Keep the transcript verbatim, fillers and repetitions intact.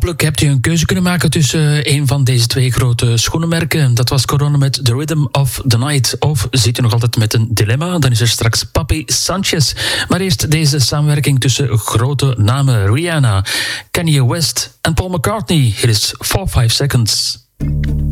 Hopelijk hebt u een keuze kunnen maken tussen een van deze twee grote schoenenmerken. Dat was Corona met The Rhythm of the Night. Of zit u nog altijd met een dilemma? Dan is er straks Papi Sanchez. Maar eerst deze samenwerking tussen grote namen. Rihanna, Kanye West en Paul McCartney. Hier is four five seconds.